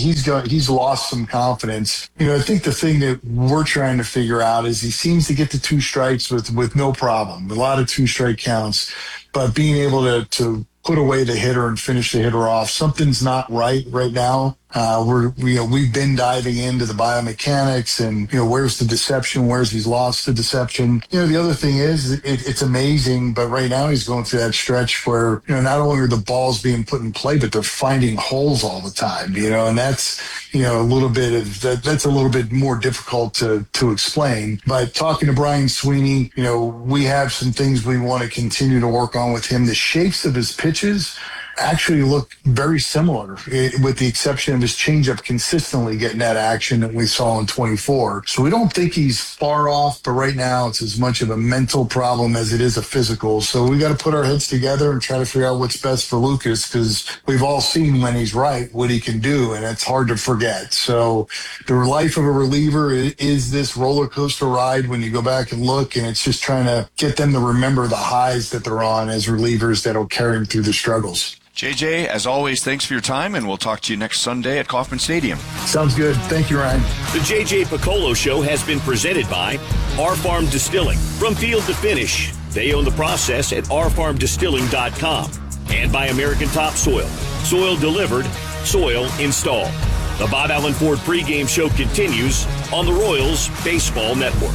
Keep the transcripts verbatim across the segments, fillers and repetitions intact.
he's got, he's lost some confidence. You know, I think the thing that we're trying to figure out is he seems to get to two strikes with, with no problem, a lot of two strike counts, but being able to, to put away the hitter and finish the hitter off, something's not right right now. Uh, we're, you know, we've been diving into the biomechanics and, you know, where's the deception? Where's he's lost the deception? You know, the other thing is it, it's amazing, but right now he's going through that stretch where, you know, not only are the balls being put in play, but they're finding holes all the time, you know, and that's, you know, a little bit of that, that's a little bit more difficult to, to explain. But talking to Brian Sweeney, you know, we have some things we want to continue to work on with him. The shapes of his pitches actually look very similar, with the exception of his changeup consistently getting that action that we saw in twenty-four. So we don't think he's far off, but right now it's as much of a mental problem as it is a physical. So we got to put our heads together and try to figure out what's best for Lucas, because we've all seen when he's right what he can do, and it's hard to forget. So the life of a reliever is this roller coaster ride when you go back and look, and it's just trying to get them to remember the highs that they're on as relievers that'll carry them through the struggles. J J, as always, thanks for your time, and we'll talk to you next Sunday at Kauffman Stadium. Sounds good. Thank you, Ryan. The J J Piccolo Show has been presented by R Farm Distilling. From field to finish, they own the process at r farm distilling dot com. And by American Topsoil. Soil delivered, soil installed. The Bob Allen Ford pregame show continues on the Royals Baseball Network.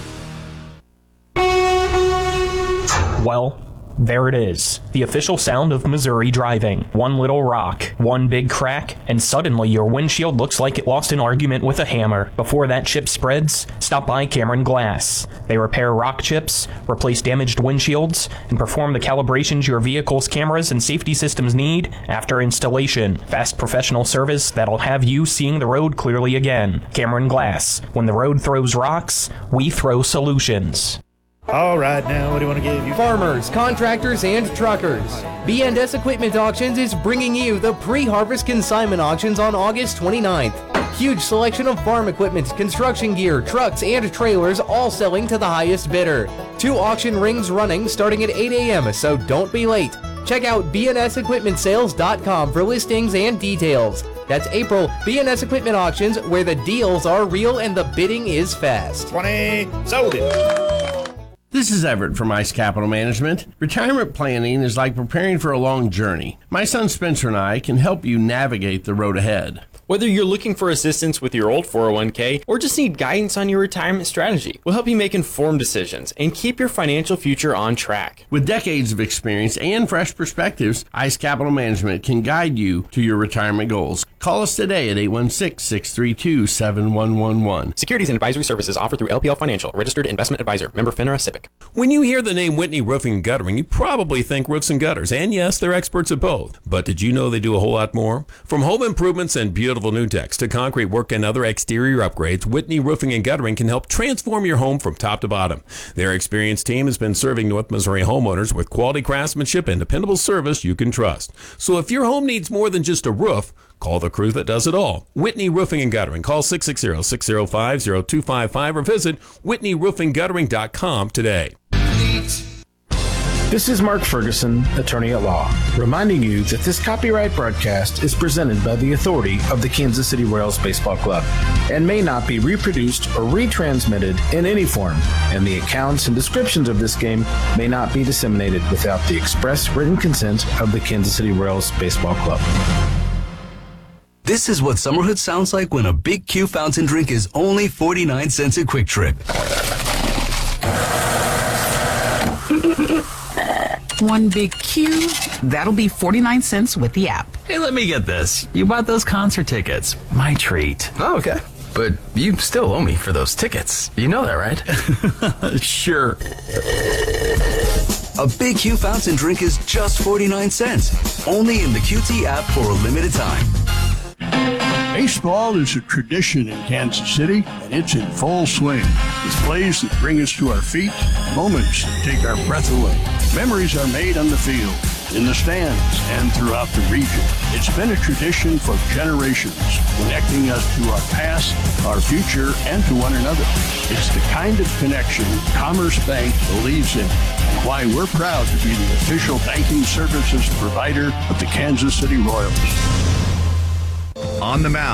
Well, there it is, the official sound of Missouri driving. One little rock, one big crack, and suddenly your windshield looks like it lost an argument with a hammer. Before that chip spreads, stop by Cameron Glass. They repair rock chips, replace damaged windshields, and perform the calibrations your vehicle's cameras and safety systems need after installation. Fast professional service that'll have you seeing the road clearly again. Cameron Glass. When the road throws rocks, we throw solutions. All right, now what do you want to give you? Farmers, contractors, and truckers. B and S Equipment Auctions is bringing you the pre-harvest consignment auctions on August twenty-ninth. Huge selection of farm equipment, construction gear, trucks, and trailers, all selling to the highest bidder. Two auction rings running starting at eight a.m., so don't be late. Check out b n s equipment sales dot com for listings and details. That's April B and S Equipment Auctions, where the deals are real and the bidding is fast. twenty, sold it. This is Everett from Ice Capital Management. Retirement planning is like preparing for a long journey. My son Spencer and I can help you navigate the road ahead. Whether you're looking for assistance with your old four oh one k or just need guidance on your retirement strategy, we'll help you make informed decisions and keep your financial future on track. With decades of experience and fresh perspectives, Ice Capital Management can guide you to your retirement goals. Call us today at eight one six, six three two, seven one one one. Securities and advisory services offered through L P L Financial, registered investment advisor, member FINRA SIPC. When you hear the name Whitney Roofing and Guttering, you probably think roofs and gutters. And yes, they're experts at both. But did you know they do a whole lot more? From home improvements and beautiful new decks to concrete work and other exterior upgrades, Whitney Roofing and Guttering can help transform your home from top to bottom. Their experienced team has been serving North Missouri homeowners with quality craftsmanship and dependable service you can trust. So if your home needs more than just a roof, call the crew that does it all. Whitney Roofing and Guttering. Call six six zero, six zero five, zero two five five or visit whitney roofing guttering dot com today. This is Mark Ferguson, attorney at law, reminding you that this copyright broadcast is presented by the authority of the Kansas City Royals Baseball Club and may not be reproduced or retransmitted in any form, and the accounts and descriptions of this game may not be disseminated without the express written consent of the Kansas City Royals Baseball Club. This is what summerhood sounds like when a Big Q fountain drink is only forty-nine cents a Quick Trip. One Big Q, that'll be forty-nine cents with the app. Hey, let me get this. You bought those concert tickets. My treat. Oh, okay. But you still owe me for those tickets. You know that, right? Sure. A Big Q fountain drink is just forty-nine cents. Only in the Q T app for a limited time. Baseball is a tradition in Kansas City, and it's in full swing. With plays that bring us to our feet, moments that take our breath away. Memories are made on the field, in the stands, and throughout the region. It's been a tradition for generations, connecting us to our past, our future, and to one another. It's the kind of connection Commerce Bank believes in, and why we're proud to be the official banking services provider of the Kansas City Royals. On the mound.